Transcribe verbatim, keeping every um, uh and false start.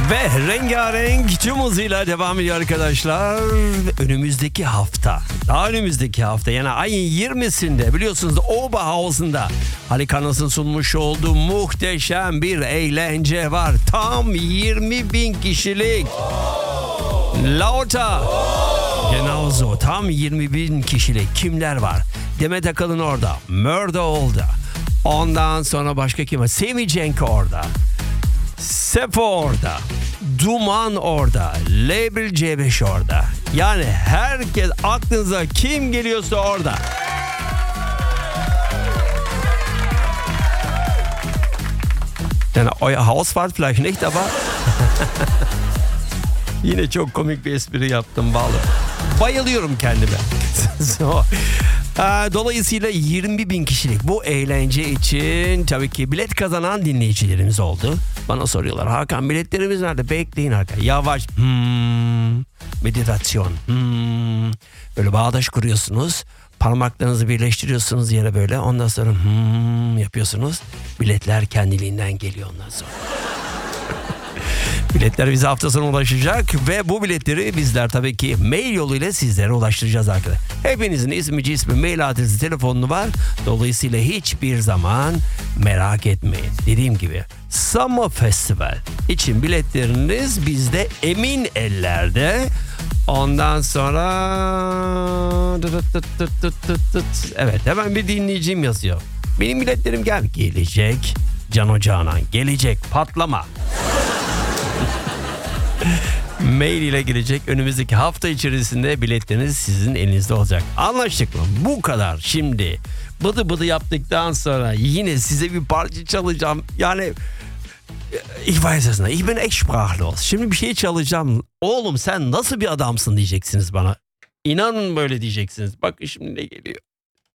Ve rengarenk tüm hızıyla devam ediyor arkadaşlar. Önümüzdeki hafta, daha önümüzdeki hafta yani ayın yirmisinde biliyorsunuz Oberhausen'da Halikarnas'ın sunmuş olduğu muhteşem bir eğlence var. Tam yirmi bin kişilik. Lauter. Genauso tam yirmi bin kişilik. Kimler var? Demet Akalın orada. Murda orada. Ondan sonra başka kim var? Semih Cenk orada. Sefo orada. Duman orada. Label C beş orada. Yani herkes aklınıza kim geliyorsa orada. Yani euer Hausfahrt vielleicht nicht aber yine çok komik bir espri yaptım vallahi. Bayılıyorum kendime. so. Dolayısıyla yirmi bin kişilik bu eğlence için tabii ki bilet kazanan dinleyicilerimiz oldu. Bana soruyorlar, Hakan biletlerimiz nerede? Bekleyin Hakan. Yavaş. Hmm. Meditasyon. Hmm. Böyle bağdaş kuruyorsunuz. Parmaklarınızı birleştiriyorsunuz yere böyle. Ondan sonra hmm yapıyorsunuz. Biletler kendiliğinden geliyor ondan sonra. Biletler bize hafta sonu ulaşacak ve bu biletleri bizler tabii ki mail yoluyla sizlere ulaştıracağız arkadaşlar. Hepinizin ismi, cismi, mail adresi, telefonu var. Dolayısıyla hiçbir zaman merak etmeyin. Dediğim gibi Summer Festival için biletleriniz bizde emin ellerde. Ondan sonra evet hemen bir dinleyicim yazıyor. Benim biletlerim gel gelecek. Cano Canan gelecek patlama. Mail ile gelecek. Önümüzdeki hafta içerisinde biletleriniz sizin elinizde olacak. Anlaştık mı? Bu kadar. Şimdi bıdı bıdı yaptıktan sonra yine size bir parça çalacağım. Yani ich weiß es nicht. Ich bin echt sprachlos. Şimdi bir şey çalacağım. Oğlum sen nasıl bir adamsın diyeceksiniz bana. İnanın böyle diyeceksiniz. Bak şimdi ne geliyor.